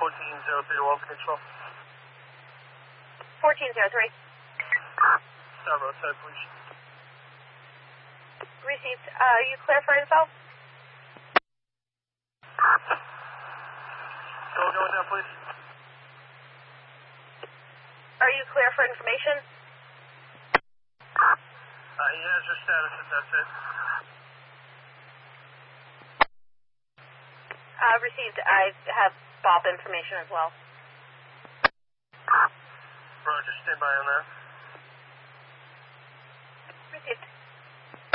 1403 to Wolf Control. 1403. Start roadside, please. Received. Are you clear for info? Go with that, please. Are you clear for information? He has your status if that's it. Received. I have Bob information as well. Roger, stand by on that.